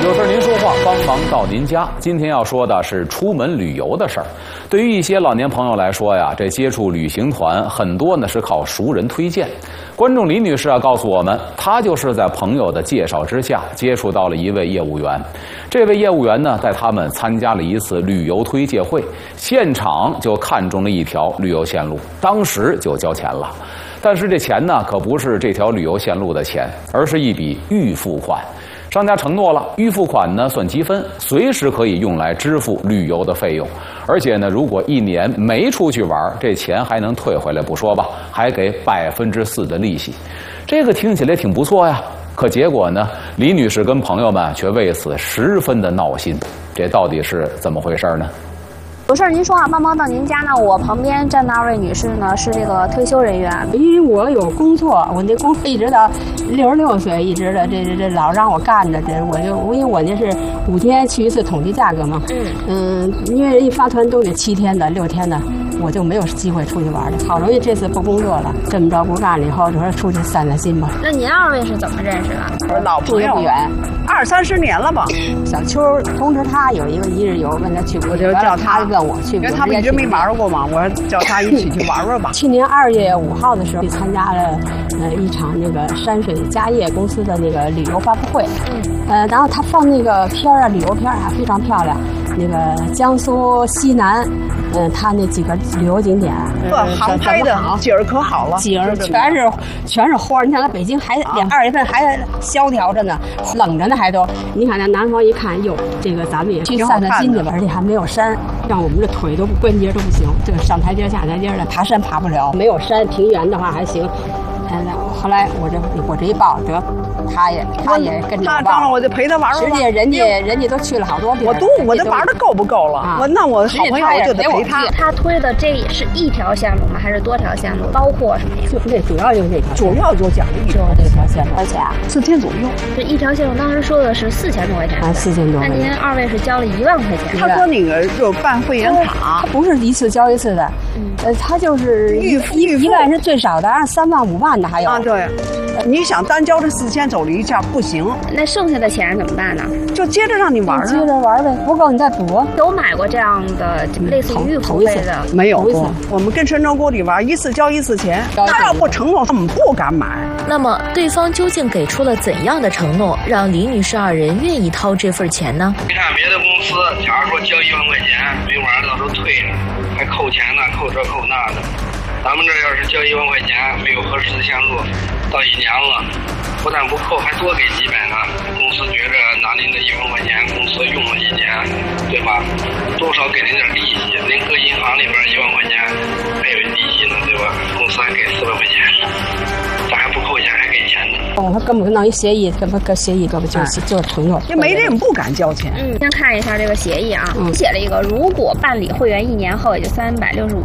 有事您说话，帮忙到您家。今天要说的是出门旅游的事儿。对于一些老年朋友来说呀，这接触旅行团很多呢是靠熟人推荐。观众李女士啊告诉我们，她就是在朋友的介绍之下接触到了一位业务员。这位业务员呢带他们参加了一次旅游推介会，现场就看中了一条旅游线路，当时就交钱了。但是这钱呢可不是这条旅游线路的钱，而是一笔预付款。商家承诺了，预付款呢算积分，随时可以用来支付旅游的费用。而且呢，如果一年没出去玩，这钱还能退回来不说吧，还给4%的利息。这个听起来挺不错呀。可结果呢，李女士跟朋友们却为此十分的闹心。这到底是怎么回事呢？ 有事儿您说啊，帮忙到您家呢。我旁边站的2位女士呢是这个退休人员， 因为我有工作，我那工作一直到66岁，一直的这老让我干的，因为我那是5天去一次统计价格嘛，因为一发团都得7天的、6天的，我就没有机会出去玩了。好容易这次不工作了，这么着不干了以后，就说出去散散心吧。 那您2位是怎么认识的？ 我老朋友， 不远 ，20、30年了吧。 小秋通知他有一个1日游，问他去不去， 我就叫他问我去不去， 因为他们一直没玩过嘛，我叫他一起去玩玩吧。 去年2月5号的时候，去参加了一场那个山水家业公司的那个旅游发布会，然后他放那个片儿啊，旅游片啊非常漂亮，那个江苏西南，他那几个旅游景点， 航拍的景儿可好了， 景儿全是花，你看咱北京还2月份还萧条着呢，冷着呢还都，你看那南方一看，哟，这个咱们也去散散心去吧，而且还没有山，让我们这腿都关节都不行，这个上台阶下台阶的，爬山爬不了，没有山平原的话还行。后来我这一报得，他也跟着报， 当然我就陪他玩玩。 实际人家都去了好多地儿， 我这玩的够不够了？我好朋友我就得陪他。 他推的这是一条线路吗？还是多条线路？包括什么呀？ 就这主要就是这条， 主要就讲这条线路，而且 4天左右。 这一条线路当时说的是4000多块钱 ，4000多。 那您2位是交了1万块钱？ 他说那个就办会员卡， 他不是一次交一次的，他就是一万是最少的，按3万5万的还有啊。对，你想单交这4000走了一下不行， 那剩下的钱怎么办呢？ 就接着让你玩， 接着玩呗，不够你再补。 有买过这样的类似于预付费的？ 没有过。我们跟神州锅里玩，一次交一次钱，他要不承诺，他们不敢买。 那么对方究竟给出了怎样的承诺，让李女士2人愿意掏这份钱呢？ 你看别的公司，假如说交1万块钱，没玩到时候退了，还扣钱呢，扣这扣那的。咱们这要是交1万块钱，没有合适的线路，到1年了，不但不扣，还多给几百呢。公司觉着拿您的1万块钱，公司用了几年，对吧？多少给您点利息，您搁银行里边1万块钱还有利息呢，对吧？公司还给4万块钱呢，咱还不扣钱，还给钱呢。 他根本弄一协议，根本协议根本就是承诺。 也没人不敢交钱。 先看一下这个协议啊，写了一个，如果办理会员1年后，也就365